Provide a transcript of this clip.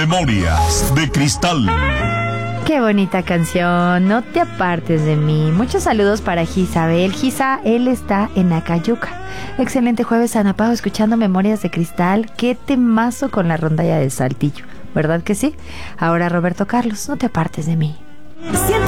Memorias de Cristal. Qué bonita canción, no te apartes de mí. Muchos saludos para Gisabel. Gisa, él está en Acayuca. Excelente jueves, San Pau, escuchando Memorias de Cristal. Qué temazo con la rondalla de Saltillo, ¿verdad que sí? Ahora Roberto Carlos, no te apartes de mí.